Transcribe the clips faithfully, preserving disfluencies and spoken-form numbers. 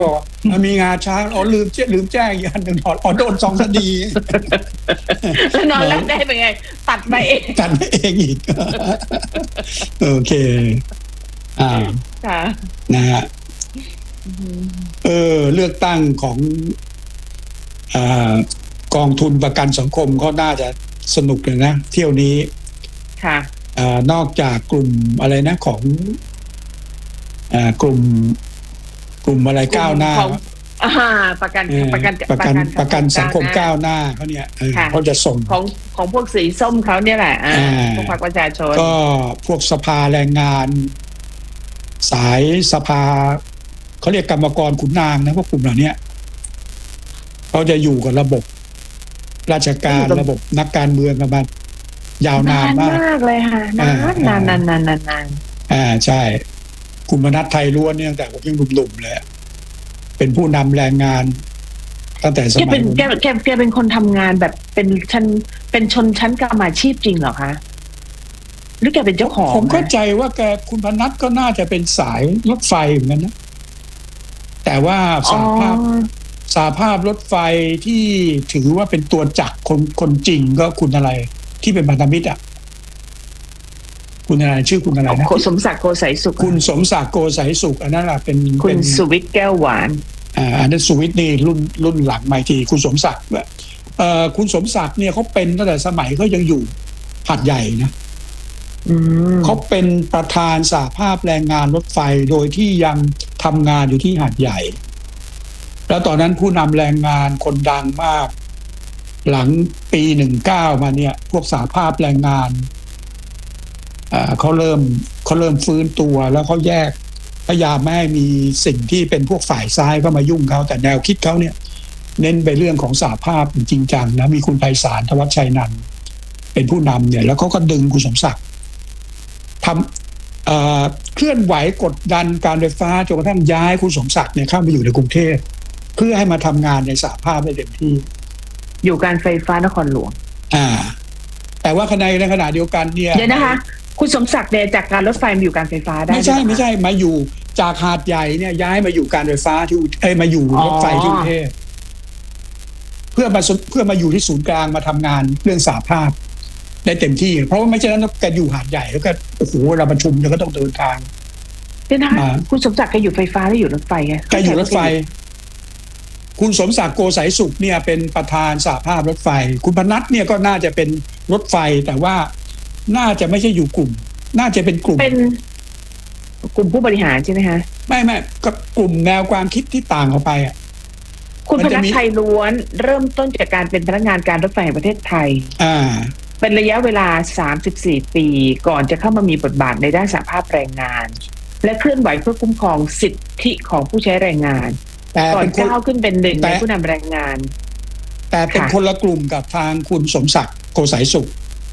บอกมีงาช้างอ๋อลืมลืมแจ้งอีกอันหนึ่งอ๋อโดนสองคดีแล้วนอนรับได้เป็นไงตัดไปเองตัดไปเองอีกโอเคอ่านะฮะเออเลือกตั้งของอ่ากองทุนประกันสังคมก็น่าจะสนุกเลยนะเที่ยวนี้ค่ะอ่านอกจากกลุ่มอะไรนะของอ่ากลุ่มกลุ่มอะไรก้าวหน้าอ่าประกันประกันประกันประกันสังคมก้าวหน้าเขาเนี่ยเขาจะส่งของของพวกสีส้มเขาเนี่ยแหละพวกพรรคประชาชนก็พวกสภาแรงงานสายสภาเขาเรียกกรรมกรขุนนางนะพวกกลุ่มเหล่านี้เขาจะอยู่กับระบบราชการระบบนักการเมืองกันมายาวนานมากมากเลยค่ะนานนานนานนานนานอ่าใช่คุณมนัสไทยล้วนเนี่ยตั้งแต่ผมยังหนุ่มๆเลยเป็นผู้นำแรงงานตั้งแต่สมัยแกเป็นแกแกแกเป็นคนทำงานแบบเป็นชั้นเป็นชนชั้นกรรมอาชีพจริงเหรอคะหรือแกเป็นเจ้าของผมเข้าใจว่าแกคุณพนัสก็น่าจะเป็นสายรถไฟเหมือนกันนะแต่ว่าสาภาพสาภาพรถไฟที่ถือว่าเป็นตัวจักรคนคนจริงก็คุณอะไรที่เป็นพันธมิตรอ่ะคุณอะไรชื่อคุณอะไรนะสมศักดิ์โกสายสุขคุณสมศักดิ์โกสายสุขอันนั้นแหละเป็นคุณสุวิทย์แก้วหวานอ่าอันนั้นสุวิทย์นี่รุ่นรุ่นหลังใหม่ทีคุณสมศักดิ์เอ่อคุณสมศักดิ์เนี่ยเขาเป็นตั้งแต่สมัยเขายังอยู่หาดใหญ่นะเขาเป็นประธานสหภาพแรงงานรถไฟโดยที่ยังทำงานอยู่ที่หาดใหญ่แล้วตอนนั้นผู้นำแรงงานคนดังมากหลังปีหนึ่งเก้ามาเนี่ยพวกสหภาพแรงงานเขาเริ่มเขาเริ่มฟื้นตัวแล้วเขาแยกพยายามไม่ให้มีสิ่งที่เป็นพวกฝ่ายซ้ายเข้ามายุ่งเขาแต่แนวคิดเขาเนี่ยเน้นไปเรื่องของสหภาพจริงจังนะมีคุณไพศาลธวัชชัยนันท์เป็นผู้นำเนี่ยแล้วเขาก็ดึงคุณสมศักดิ์ทำเคลื่อนไหวกดดันการไฟฟ้าจนกระทั่งย้ายคุณสมศักดิ์เนี่ยเข้ามาอยู่ในกรุงเทพเพื่อให้มาทำงานในสหภาพได้เต็มที่อยู่การไฟฟ้านครหลวงอ่าแต่ว่าขณะในขณะเดียวกันเนี่ยเดี๋ยวนะคะคุณสมศักดิ์เนี่ยจากการรถไฟมาอยู่การไฟฟ้าได้ไม่ใช่ไม่ใช่มาอยู่จากหาดใหญ่เนี่ยย้ายมาอยู่การไฟฟ้าที่เอ้ยมาอยู่รถไฟที่กรุงเทพเพื่อมาเพื่อมาอยู่ที่ศูนย์กลางมาทำงานเรื่องสหภาพได้เต็มที่เพราะว่าไม่ใช่นั้นแกอยู่หาดใหญ่แล้วก็โอ้โหเราประชุมแล้วก็ต้องเดินทางเนี่ยนะคะคุณสมศักดิ์แกอยู่ไฟฟ้าหรืออยู่รถไฟไงแกอยู่รถไฟคุณสมศักดิ์โกสายสุขเนี่ยเป็นประธานสหภาพรถไฟคุณพนัสเนี่ยก็น่าจะเป็นรถไฟแต่ว่าน่าจะไม่ใช่อยู่กลุ่มน่าจะเป็นกลุ่มเป็นกลุ่มผู้บริหารใช่ไหมคะไม่ไม่ก็กลุ่มแนวความคิดที่ต่างออกไปอ่ะคุณพนัสไทยล้วนเริ่มต้นจากการเป็นพนักงานการรถไฟแห่งประเทศไทยอ่าเป็นระยะเวลาสามสิบสี่ปีก่อนจะเข้ามามีบทบาทในด้านสหภาพแรงงานและเคลื่อนไหวเพื่อคุ้มครองสิทธิของผู้ใช้แรงงานก่อนก้าวขึ้นเป็นหนึ่งในผู้นำแรงงานแต่เป็นคนละกลุ่มกับทางคุณสมศักดิ์โกสายสุข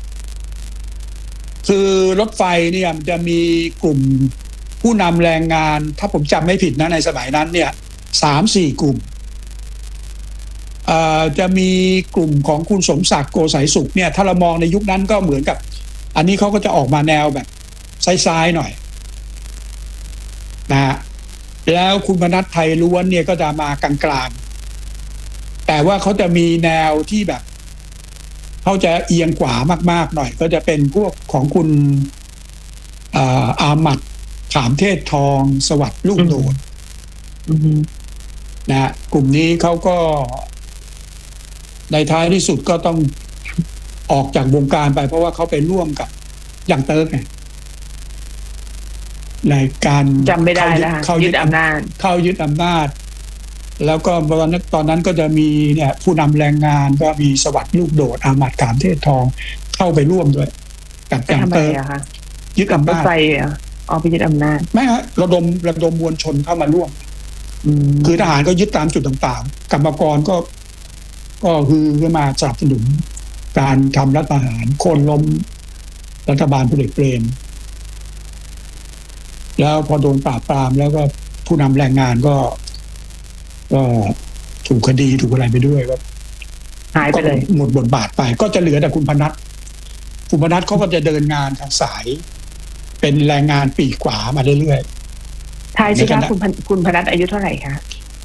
คือรถไฟเนี่ยจะมีกลุ่มผู้นำแรงงานถ้าผมจำไม่ผิดนะในสมัยนั้นเนี่ยสามสี่กลุ่มจะมีกลุ่มของคุณสมศักดิ์โกสายสุขเนี่ยถ้าเรามองในยุคนั้นก็เหมือนกับอันนี้เขาก็จะออกมาแนวแบบซ้ายๆหน่อยนะฮะแล้วคุณพนัสไทยล้วนเนี่ยก็จะมากลางๆแต่ว่าเขาจะมีแนวที่แบบเขาจะเอียงขวามากๆหน่อยก็จะเป็นพวกของคุณอาหมัดขามเทศทองสวัสดิ์ลูกโดดนะกลุ่มนี้เขาก็ในท้ายที่สุดก็ต้องออกจากวงการไปเพราะว่าเขาไปร่วมกับยังเติร์กไงในการจำไม่ได้แล้วเขายึดอำนาจเข้ายึดอำนาจแล้วก็ตอนนั้นตอนนั้นก็จะมีเนี่ยผู้นำแรงงานก็มีสวัสดิ์ลูกโดดอาหมัดขามเทศทองเข้าไปร่วมด้วยกับยังเติร์กยึดอำนาจไปอ๋อไปยึดอำนาจไม่ฮะระดมระดมมวลชนเข้ามาร่วมคือทหารก็ยึดตามจุดต่างๆกรรมกรก็ก็คือมาสนับสนุนการทำรัฐประหารโค่นล้มรัฐบาลพลเอกเปรมแล้วพอโดนปราบปรามแล้วก็ผู้นำแรงงานก็ก็ถูกคดีถูกอะไรไปด้วยก็หายไปเลยหมดบทบาทไปก็จะเหลือแต่คุณพนัสคุณพนัสเขาก็จะเดินงานทางสายเป็นแรงงานปีกขวามาเรื่อยๆทายสิคะคุณคุณพนัสอายุเท่าไหร่คะ